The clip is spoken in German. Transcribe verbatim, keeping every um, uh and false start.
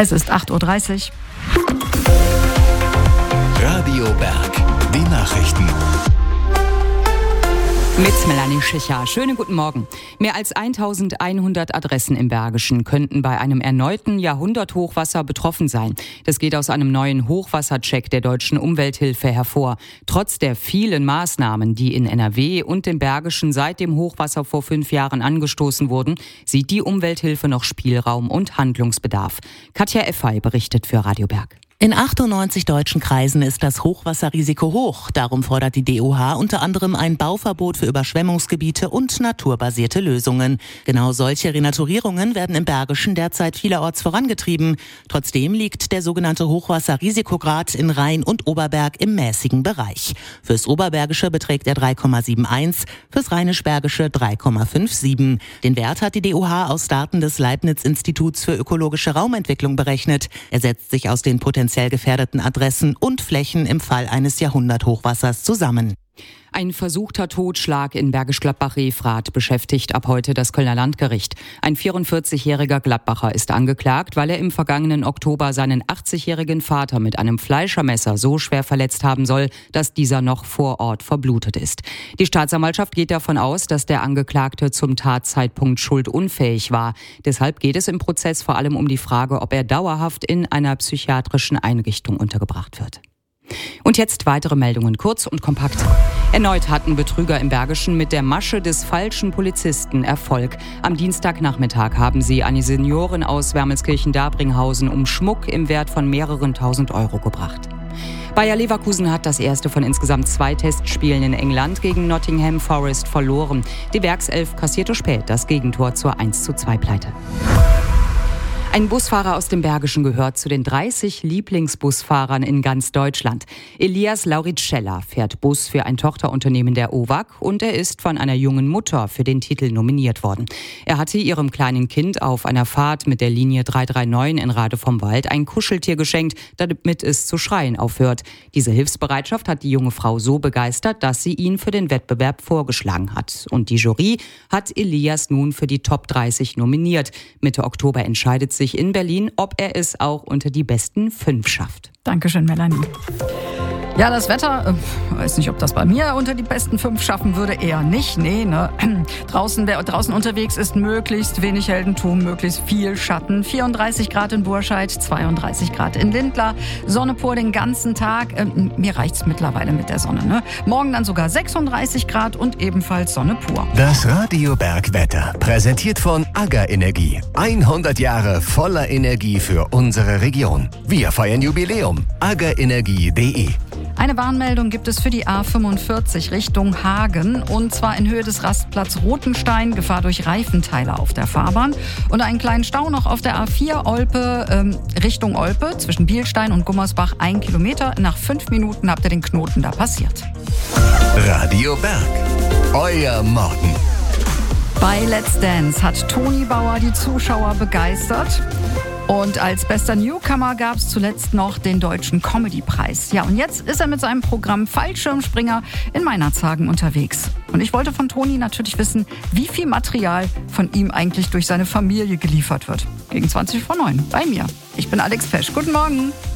Es ist acht Uhr dreißig. Radio Berg, die Nachrichten. Mit Melanie Schicher. Schönen guten Morgen. Mehr als eintausendeinhundert Adressen im Bergischen könnten bei einem erneuten Jahrhunderthochwasser betroffen sein. Das geht aus einem neuen Hochwassercheck der Deutschen Umwelthilfe hervor. Trotz der vielen Maßnahmen, die in N R W und dem Bergischen seit dem Hochwasser vor fünf Jahren angestoßen wurden, sieht die Umwelthilfe noch Spielraum und Handlungsbedarf. Katja Effay berichtet für Radio Berg. In achtundneunzig deutschen Kreisen ist das Hochwasserrisiko hoch. Darum fordert die D O H unter anderem ein Bauverbot für Überschwemmungsgebiete und naturbasierte Lösungen. Genau solche Renaturierungen werden im Bergischen derzeit vielerorts vorangetrieben. Trotzdem liegt der sogenannte Hochwasserrisikograd in Rhein und Oberberg im mäßigen Bereich. Fürs Oberbergische beträgt er drei Komma einundsiebzig, fürs Rheinisch-Bergische drei Komma siebenundfünfzig. Den Wert hat die D O H aus Daten des Leibniz-Instituts für ökologische Raumentwicklung berechnet. Er setzt sich aus den potenziellen gefährdeten Adressen und Flächen im Fall eines Jahrhunderthochwassers zusammen. Ein versuchter Totschlag in Bergisch Gladbach-Refrath beschäftigt ab heute das Kölner Landgericht. Ein vierundvierzigjähriger Gladbacher ist angeklagt, weil er im vergangenen Oktober seinen achtzigjährigen Vater mit einem Fleischermesser so schwer verletzt haben soll, dass dieser noch vor Ort verblutet ist. Die Staatsanwaltschaft geht davon aus, dass der Angeklagte zum Tatzeitpunkt schuldunfähig war. Deshalb geht es im Prozess vor allem um die Frage, ob er dauerhaft in einer psychiatrischen Einrichtung untergebracht wird. Und jetzt weitere Meldungen, kurz und kompakt. Erneut hatten Betrüger im Bergischen mit der Masche des falschen Polizisten Erfolg. Am Dienstagnachmittag haben sie eine Seniorin aus Wermelskirchen-Dabringhausen um Schmuck im Wert von mehreren tausend Euro gebracht. Bayer Leverkusen hat das erste von insgesamt zwei Testspielen in England gegen Nottingham Forest verloren. Die Werkself kassierte spät das Gegentor zur eins zu zwei Pleite. Ein Busfahrer aus dem Bergischen gehört zu den dreißig Lieblingsbusfahrern in ganz Deutschland. Elias Lauritschella fährt Bus für ein Tochterunternehmen der O W A C und er ist von einer jungen Mutter für den Titel nominiert worden. Er hatte ihrem kleinen Kind auf einer Fahrt mit der Linie drei drei neun in Rade vom Wald ein Kuscheltier geschenkt, damit es zu schreien aufhört. Diese Hilfsbereitschaft hat die junge Frau so begeistert, dass sie ihn für den Wettbewerb vorgeschlagen hat. Und die Jury hat Elias nun für die Top dreißig nominiert. Mitte Oktober entscheidet sich in Berlin, ob er es auch unter die besten fünf schafft. Dankeschön, Melanie. Ja, das Wetter, äh, weiß nicht, ob das bei mir unter die besten fünf schaffen würde, eher nicht. Nee, ne? Draußen, wer draußen unterwegs ist, möglichst wenig Heldentum, möglichst viel Schatten. vierunddreißig Grad in Burscheid, zweiunddreißig Grad in Lindlar, Sonne pur den ganzen Tag. Ähm, mir reicht's mittlerweile mit der Sonne, ne? Morgen dann sogar sechsunddreißig Grad und ebenfalls Sonne pur. Das Radio Berg Wetter, präsentiert von AGA Energie. hundert Jahre voller Energie für unsere Region. Wir feiern Jubiläum. aga energie punkt de. Eine Warnmeldung gibt es für die A fünfundvierzig Richtung Hagen und zwar in Höhe des Rastplatz Rotenstein, Gefahr durch Reifenteile auf der Fahrbahn und einen kleinen Stau noch auf der A vier Olpe ähm, Richtung Olpe zwischen Bielstein und Gummersbach, ein Kilometer. Nach fünf Minuten habt ihr den Knoten da passiert. Radio Berg, euer Morgen. Bei Let's Dance hat Toni Bauer die Zuschauer begeistert. Und als bester Newcomer gab es zuletzt noch den Deutschen Comedy-Preis. Ja, und jetzt ist er mit seinem Programm Fallschirmspringer in Meinerzhagen unterwegs. Und ich wollte von Toni natürlich wissen, wie viel Material von ihm eigentlich durch seine Familie geliefert wird. Gegen zwanzig vor neun bei mir. Ich bin Alex Pesch. Guten Morgen.